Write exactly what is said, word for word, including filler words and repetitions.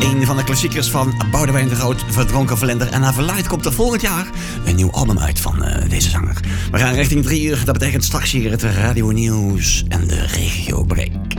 Een van de klassiekers van Boudewijn de Groot, Verdronken Vlinder. En naar verluidt komt er volgend jaar een nieuw album uit van uh, deze zanger. We gaan richting drie uur. Dat betekent straks hier het radio nieuws en de regio break.